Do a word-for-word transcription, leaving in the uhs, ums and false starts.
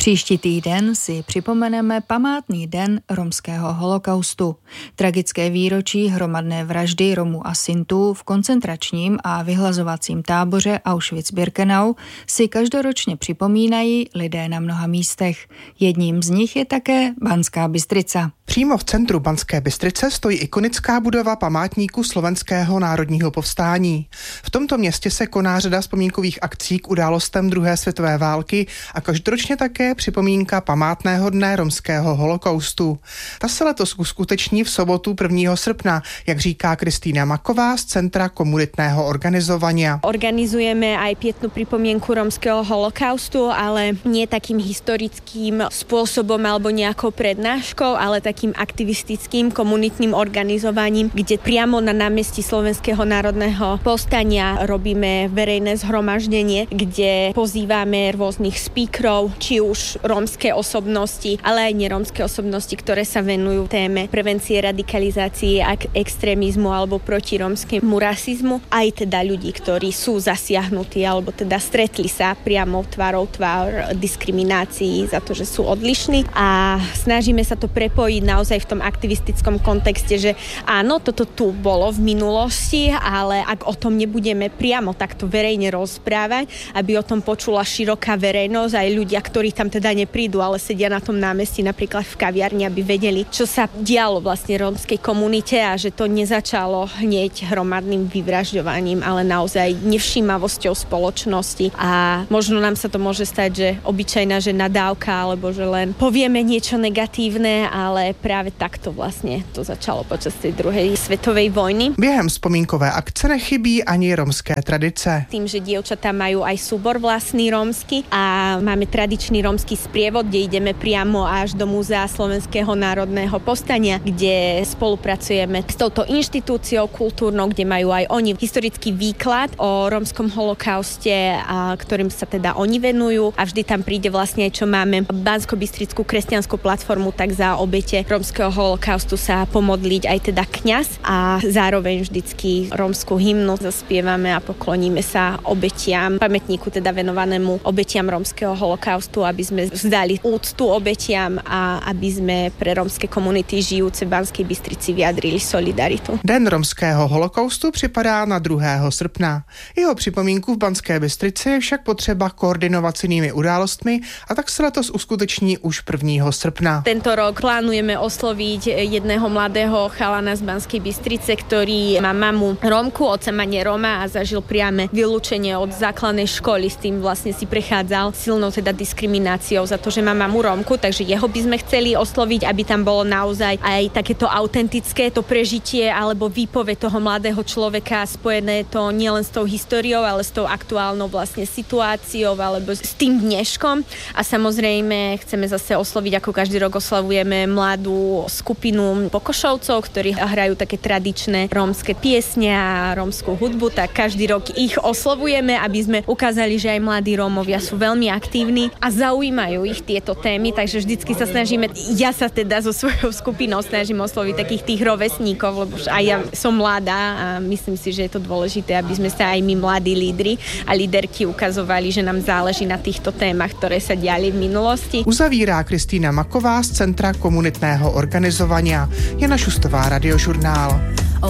Příští týden si připomeneme památný den romského holokaustu. Tragické výročí hromadné vraždy Romů a Sintů v koncentračním a vyhlazovacím táboře Auschwitz-Birkenau si každoročně připomínají lidé na mnoha místech. Jedním z nich je také Banská Bystrica. Přímo v centru Banské Bystrice stojí ikonická budova památníku Slovenského národního povstání. V tomto městě se koná řada vzpomínkových akcí k událostem druhé světové války a každoročně také připomínka památného dne romského holokaustu. Ta se letos uskuteční v sobotu prvního srpna, jak říká Kristýna Maková z Centra komunitného organizovania. Organizujeme aj pietnú pripomienku romského holokaustu, ale nie takým historickým spôsobom alebo nejakou prednáškou, ale takým aktivistickým komunitným organizovaním, kde priamo na námestí Slovenského národného povstania robíme verejné zhromaždenie, kde pozývame rôznych speakerov, či už rómske osobnosti, ale aj nerómske osobnosti, ktoré sa venujú téme prevencie radikalizácie a extrémizmu alebo proti rómskemu rasizmu, aj teda ľudí, ktorí sú zasiahnutí alebo teda stretli sa priamo tvárou tvár diskriminácii za to, že sú odlišní, a snažíme sa to prepojiť naozaj v tom aktivistickom kontexte, že áno, toto tu bolo v minulosti, ale ak o tom nebudeme priamo takto verejne rozprávať, aby o tom počula široká verejnosť, aj ľudia, ktorí tam teda neprídu, ale sedia na tom námestí napríklad v kaviarni, aby vedeli, čo sa dialo vlastne rómskej komunite a že to nezačalo hneď hromadným vyvražďovaním, ale naozaj nevšímavosťou spoločnosti. A možno nám sa to môže stať, že obyčajná že nadávka, alebo že len povieme niečo negatívne, ale práve takto vlastne to začalo počas tej druhej svetovej vojny. Během vzpomínkové akce nechybí ani romské tradice. Tým, že dievčatá majú aj súbor vlastný rómsky a máme tradičný rómsky sprievod, kde ideme priamo až do Múzea Slovenského národného povstania, kde spolupracujeme s touto inštitúciou kultúrnou, kde majú aj oni historický výklad o rómskom holokauste, a ktorým sa teda oni venujú, a vždy tam príde vlastne aj čo máme Banskobystrickú kresťanskú platformu, tak za obete rómskeho holokaustu sa pomodliť aj teda kňaz, a zároveň vždycky rómsku hymnu zaspievame a pokloníme sa obetiam, pamätníku teda venovanému obetiam rómskeho holokaustu, aby sme vzdali úctu obetiam a aby sme pre rómske komunity žijúce v Banskej Bystrici vyjadrili solidaritu. Den romského holokaustu připadá na druhého srpna. Jeho připomínku v Banské Bystrici je však potřeba koordinovat s jinými událostmi, a tak se letos uskuteční už prvního srpna. Tento rok plánujeme osloviť jedného mladého chalana z Banskej Bystrice, ktorý má mamu Rómku, otca má neróma a zažil priame vylúčenie od základnej školy. S tým vlastne si prechádzal silnou teda diskrimináciou za to, že má mamu Rómku, takže jeho by sme chceli osloviť, aby tam bolo naozaj aj takéto autentické to prežitie alebo výpoveď toho mladého človeka, spojené to nielen s tou históriou, ale s tou aktuálnou vlastne situáciou alebo s tým dneškom. A samozrejme chceme zase osloviť, ako každý rok oslavujeme mladú skupinu Pokošovcov, ktorí hrajú také tradičné rómske piesne a rómskú hudbu, tak každý rok ich oslovujeme, aby sme ukázali, že aj mladí Rómovia sú veľmi aktívni a zaujímajú ich tieto témy, takže vždycky sa snažíme, ja sa teda so svojou skupinou snažím osloviť takých tých rovesníkov, lebo aj ja som mladá a myslím si, že je to dôležité, aby sme sa aj my mladí lídri a líderky ukazovali, že nám záleží na týchto témach, ktoré sa diali v minulosti. Uzavírá Kristýna Maková z Centra komunitného organizovania. Jana Šustová, Radiožurnál.